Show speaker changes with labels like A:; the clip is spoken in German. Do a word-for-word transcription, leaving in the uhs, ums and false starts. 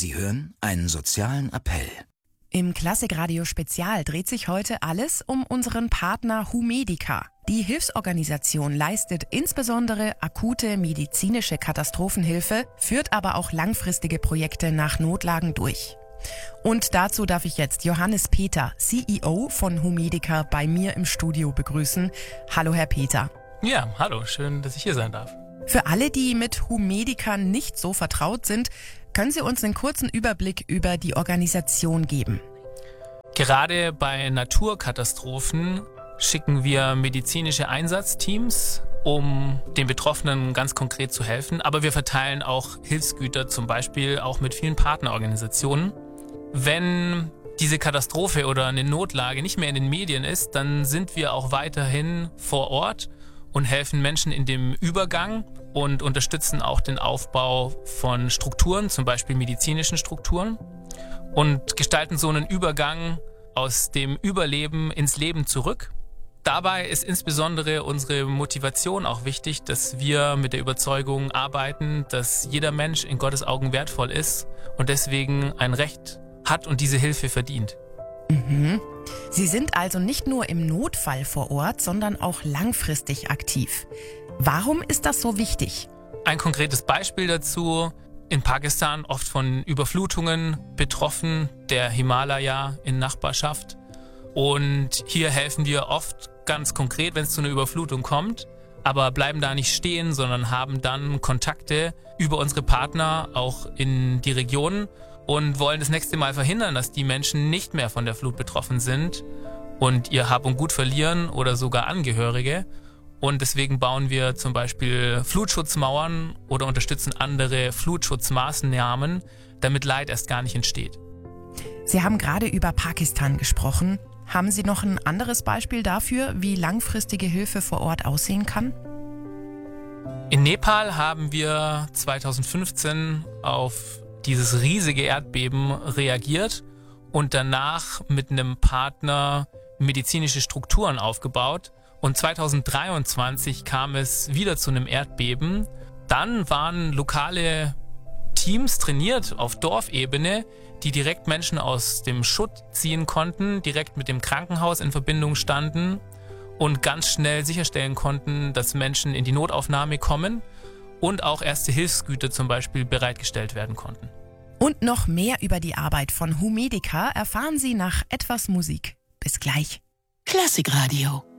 A: Sie hören einen sozialen Appell.
B: Im Klassikradio Spezial dreht sich heute alles um unseren Partner Humedica. Die Hilfsorganisation leistet insbesondere akute medizinische Katastrophenhilfe, führt aber auch langfristige Projekte nach Notlagen durch. Und dazu darf ich jetzt Johannes Peter, C E O von Humedica, bei mir im Studio begrüßen. Hallo Herr Peter.
C: Ja, hallo, schön, dass ich hier sein darf.
B: Für alle, die mit Humedica nicht so vertraut sind, können Sie uns einen kurzen Überblick über die Organisation geben?
C: Gerade bei Naturkatastrophen schicken wir medizinische Einsatzteams, um den Betroffenen ganz konkret zu helfen. Aber wir verteilen auch Hilfsgüter, zum Beispiel auch mit vielen Partnerorganisationen. Wenn diese Katastrophe oder eine Notlage nicht mehr in den Medien ist, dann sind wir auch weiterhin vor Ort und helfen Menschen in dem Übergang und unterstützen auch den Aufbau von Strukturen, zum Beispiel medizinischen Strukturen, und gestalten so einen Übergang aus dem Überleben ins Leben zurück. Dabei ist insbesondere unsere Motivation auch wichtig, dass wir mit der Überzeugung arbeiten, dass jeder Mensch in Gottes Augen wertvoll ist und deswegen ein Recht hat und diese Hilfe verdient.
B: Mhm. Sie sind also nicht nur im Notfall vor Ort, sondern auch langfristig aktiv. Warum ist das so wichtig?
C: Ein konkretes Beispiel dazu: in Pakistan oft von Überflutungen betroffen, der Himalaya in Nachbarschaft. Und hier helfen wir oft ganz konkret, wenn es zu einer Überflutung kommt, aber bleiben da nicht stehen, sondern haben dann Kontakte über unsere Partner auch in die Region und wollen das nächste Mal verhindern, dass die Menschen nicht mehr von der Flut betroffen sind und ihr Hab und Gut verlieren oder sogar Angehörige. Und deswegen bauen wir zum Beispiel Flutschutzmauern oder unterstützen andere Flutschutzmaßnahmen, damit Leid erst gar nicht entsteht.
B: Sie haben gerade über Pakistan gesprochen. Haben Sie noch ein anderes Beispiel dafür, wie langfristige Hilfe vor Ort aussehen kann?
C: In Nepal haben wir zweitausendfünfzehn auf dieses riesige Erdbeben reagiert und danach mit einem Partner medizinische Strukturen aufgebaut. Und zweitausenddreiundzwanzig kam es wieder zu einem Erdbeben. Dann waren lokale Teams trainiert auf Dorfebene, die direkt Menschen aus dem Schutt ziehen konnten, direkt mit dem Krankenhaus in Verbindung standen und ganz schnell sicherstellen konnten, dass Menschen in die Notaufnahme kommen und auch erste Hilfsgüter zum Beispiel bereitgestellt werden konnten.
B: Und noch mehr über die Arbeit von Humedica erfahren Sie nach etwas Musik. Bis gleich.
A: Klassikradio.